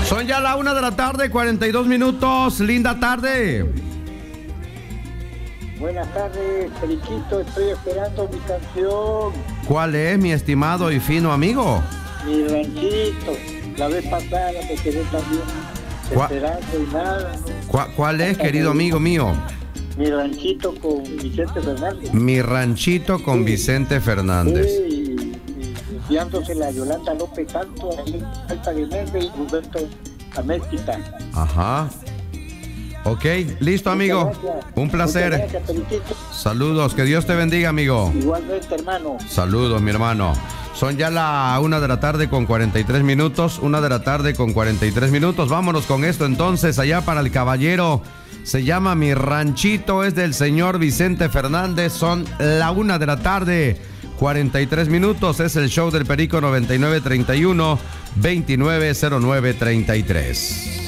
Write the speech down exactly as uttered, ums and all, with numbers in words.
Son ya la una de la tarde, cuarenta y dos minutos. Linda tarde. Buenas tardes, Periquito. Estoy esperando mi canción. ¿Cuál es, mi estimado y fino amigo? Mi ranchito. La vez pasada me quedé también esperando y nada. ¿Cuál, cuál es, querido amigo mío? Mi ranchito con Vicente Fernández. Mi ranchito con sí. Vicente Fernández. Sí, enviándosela a Yolanda López Canto, ahí Alta Guinense y Roberto Amezquita. Ajá. Ok, listo, amigo. Un placer. Gracias, saludos, que Dios te bendiga, amigo. Igualmente, hermano. Saludos, mi hermano. Son ya la una de la tarde con cuarenta y tres minutos. Una de la tarde con cuarenta y tres minutos. Vámonos con esto entonces, allá para el caballero. Se llama Mi Ranchito, es del señor Vicente Fernández. Son la una de la tarde, cuarenta y tres minutos. Es el show del Perico noventa y nueve treinta y uno veintinueve cero nueve treinta y tres.